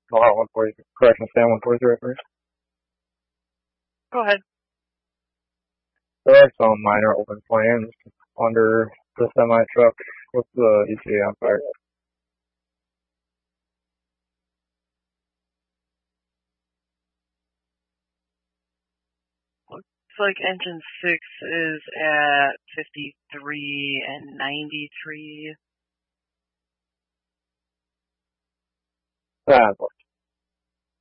lot 140, correction, stand 143 at first. Go ahead. There are some minor open flames under the semi truck with the ETA on fire. Looks like engine 6 is at 53 and 93. That works.